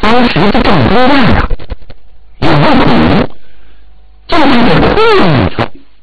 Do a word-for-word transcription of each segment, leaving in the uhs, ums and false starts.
当时的正中间啊，有个孔，就在这空里头。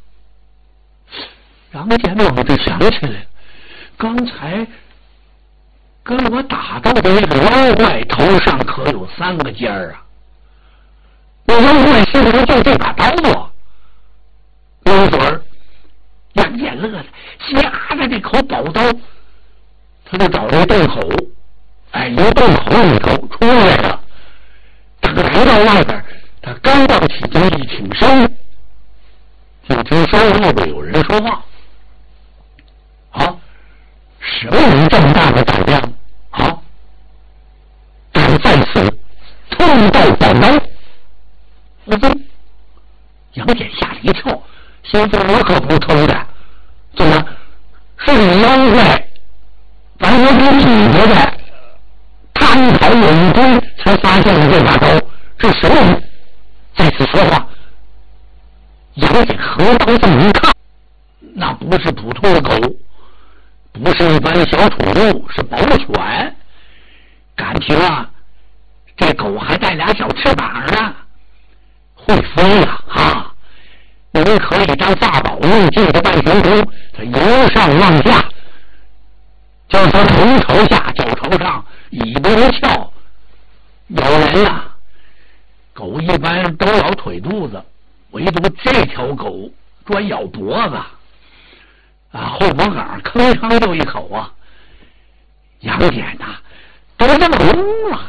杨戬我就想起来了，刚才跟我打斗的那个妖怪头上可有三个尖儿啊！那妖怪是不是就这把刀啊？没准儿，杨戬乐了，夹着这口宝刀，他就找这洞口，哎，由洞口里头出来了。他来到外边，他刚到起身一挺身，就听说外边有人说话。好，什么人这么大的胆量？好，敢在此通报本门。我说，杨戬吓了一跳，心说我可不偷的，怎么是你妖怪把我给挤着的？探讨有一堆，才发现了这把刀是什么人在此说话。杨戬合当这么一看，那不是普通的狗，不是一般小宠物，是宝犬。感情啊，这狗还带俩小翅膀呢，会飞呀！啊，你可以当法宝用，借着半悬空，它由上往下，就说头朝下，脚朝上，尾巴不翘。有人呀、啊，狗一般都咬腿肚子，唯独这条狗专咬脖子。啊，后脖梗吭哧就一口啊！杨戬呐，都这么聋了。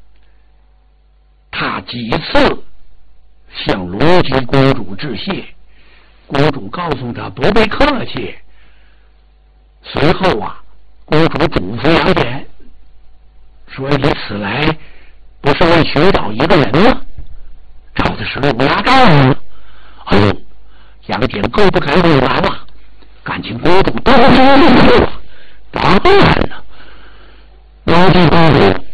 他几次向罗辑公主致谢，公主告诉他不必客气。随后啊，公主嘱咐杨戬说：“你此来不是为寻找一个人吗？找的是乌鸦丈吗？”哎呦，杨戬够不敢为难了。感情公主都是这个，当然了，罗辑公